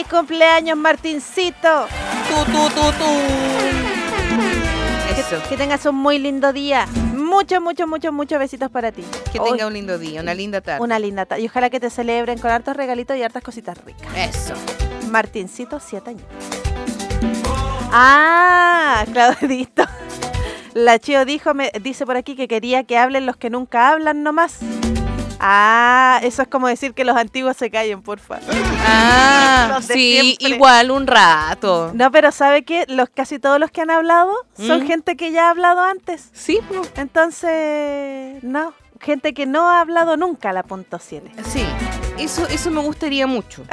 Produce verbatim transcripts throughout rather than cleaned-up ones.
¡Feliz cumpleaños, Martincito! ¡Tu, tu, tu, tu! Eso. Que, que tengas un muy lindo día. Muchos, muchos, muchos, muchos besitos para ti. Que Hoy, tenga un lindo día, una linda tarde. Una linda tarde. Y ojalá que te celebren con hartos regalitos y hartas cositas ricas. Eso. Martincito, siete años. Ah, Claudito. La Chio dijo, me dice por aquí que quería que hablen los que nunca hablan nomás. Ah, eso es como decir que los antiguos se callen, porfa. Ah, Los de sí, siempre. igual un rato. No, pero ¿sabe qué? Los, casi todos los que han hablado son ¿Mm? gente que ya ha hablado antes. Sí, pues. Entonces, no. Gente que no ha hablado nunca la punto siete. Sí, eso, eso me gustaría mucho.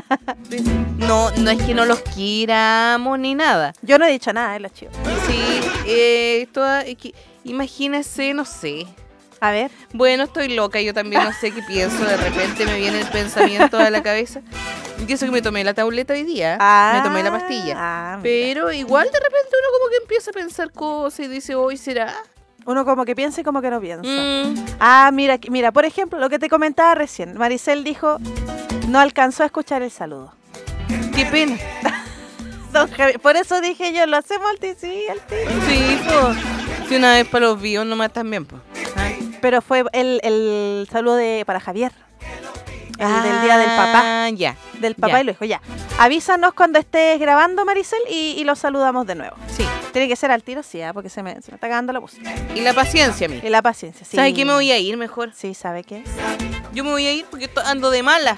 No, no es que no los quieramos ni nada. Yo no he dicho nada, eh, la Chio. Sí, eh, toda, es que, imagínese, no sé. A ver. Bueno, estoy loca, yo también no sé qué pienso, de repente me viene el pensamiento a la cabeza. Yo sé que me tomé la tableta hoy día, Ah, me tomé la pastilla, ah, mira. pero igual de repente uno como que empieza a pensar cosas y dice, hoy será. Uno como que piensa y como que no piensa. Mm, Ah, mira, mira, por ejemplo, lo que te comentaba recién. Maricel dijo, no alcanzó a escuchar el saludo. qué pena. Don Javi- por eso dije yo, lo hacemos al ti, sí, al ti. Sí, pues, si una vez para los vivos nomás también, pues. Pero fue el, el saludo de para Javier. El del día del papá. Ah, ya. Del papá ya. y lo dijo, ya. Avísanos cuando estés grabando, Maricel, y, y lo saludamos de nuevo. Sí. Tiene que ser al tiro, sí, ¿eh? Porque se me, se me está cagando la música. Y la paciencia, mira. Y la paciencia, sí. ¿Sabe qué? Me voy a ir mejor. Sí, ¿sabe qué? Yo me voy a ir porque estoy- ando de mala.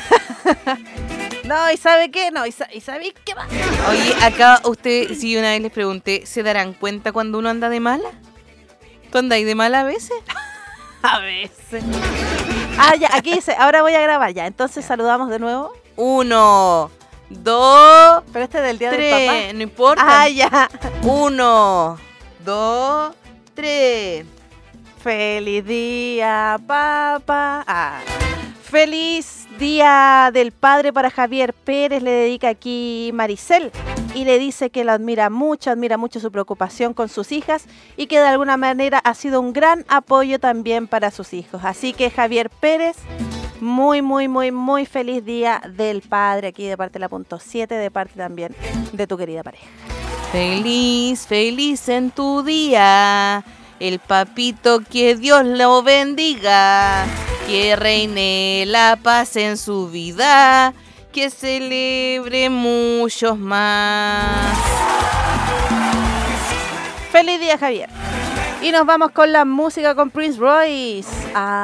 No, ¿y sabe qué? No, ¿y, sa- ¿y sabe qué va? Oye, acá usted, si una vez les pregunté, ¿se darán cuenta cuando uno anda de mala? ¿Tú andáis de mala a veces? A veces. Ah, ya, aquí dice, ahora voy a grabar ya. Entonces saludamos de nuevo. Uno, dos, Pero este es del día del tres, papá. no importa. Ah, ya. Uno, dos, tres. Feliz día, papá. Ah. Feliz día del padre para Javier Pérez, le dedica aquí Maricel. Y le dice que lo admira mucho, admira mucho su preocupación con sus hijas y que de alguna manera ha sido un gran apoyo también para sus hijos. Así que Javier Pérez, muy, muy, muy, muy feliz día del padre aquí de parte de la punto siete, de parte también de tu querida pareja. Feliz, feliz en tu día. El papito, que Dios lo bendiga. Que reine la paz en su vida. Que celebre muchos más. Feliz día, Javier. Y nos vamos con la música con Prince Royce. Ah.